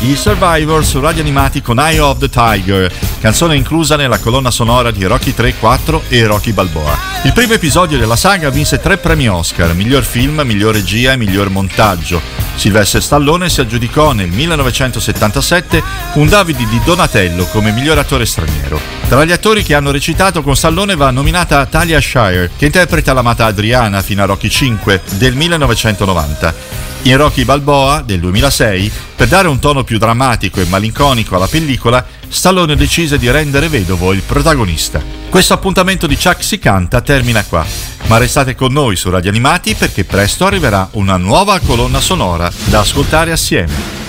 Gli Survivor su Radio Animati con Eye of the Tiger, canzone inclusa nella colonna sonora di Rocky 3, 4 e Rocky Balboa. Il primo episodio della saga vinse 3 premi Oscar, miglior film, miglior regia e miglior montaggio. Sylvester Stallone si aggiudicò nel 1977 un David di Donatello come miglior attore straniero. Tra gli attori che hanno recitato con Stallone va nominata Talia Shire, che interpreta l'amata Adriana fino a Rocky 5 del 1990. In Rocky Balboa del 2006, per dare un tono più drammatico e malinconico alla pellicola, Stallone decise di rendere vedovo il protagonista. Questo appuntamento di Chuck si canta termina qua, ma restate con noi su Radio Animati perché presto arriverà una nuova colonna sonora da ascoltare assieme.